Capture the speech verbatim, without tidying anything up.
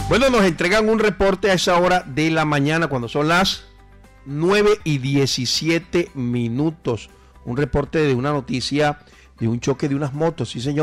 Bueno, nos entregan un reporte a esa hora de la mañana, cuando son las nueve y diecisiete minutos. Un reporte de una noticia de un choque de unas motos, sí señor.